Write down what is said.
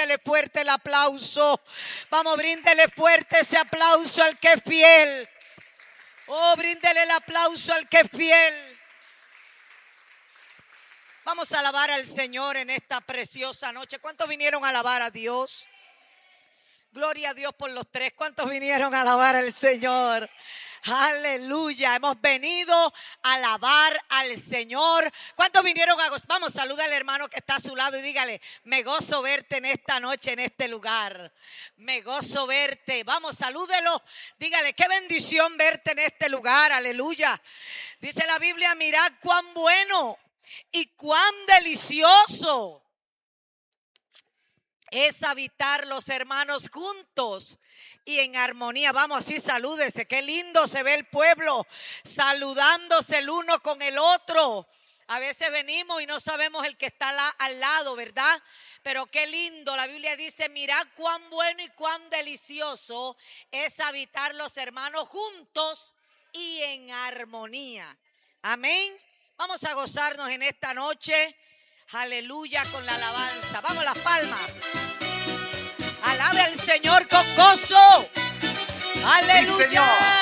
bríndele fuerte el aplauso. Vamos, bríndele fuerte ese aplauso al que es fiel. Oh, bríndele el aplauso al que es fiel. Vamos a alabar al Señor en esta preciosa noche. ¿Cuántos vinieron a alabar a Dios? Gloria a Dios por los tres. ¿Cuántos vinieron a alabar al Señor? Aleluya. Hemos venido a alabar al Señor. ¿Cuántos vinieron a gozar? Vamos, saluda al hermano que está a su lado y dígale: me gozo verte en esta noche, en este lugar. Me gozo verte. Vamos, salúdelo. Dígale: qué bendición verte en este lugar. Aleluya. Dice la Biblia: mirad cuán bueno y cuán delicioso es habitar los hermanos juntos y en armonía. Vamos, así salúdese. Qué lindo se ve el pueblo saludándose el uno con el otro. A veces venimos y no sabemos el que está al lado, ¿verdad? Pero qué lindo. La Biblia dice: mirad cuán bueno y cuán delicioso es habitar los hermanos juntos y en armonía. Amén. Vamos a gozarnos en esta noche. Aleluya, con la alabanza. Vamos, las palmas. Alabe al Señor con gozo. Aleluya. Sí, Señor.